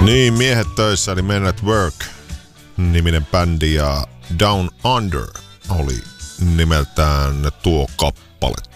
Niin, miehet töissä eli Men at Work -niminen bändi ja Down Under oli nimeltään tuo kappale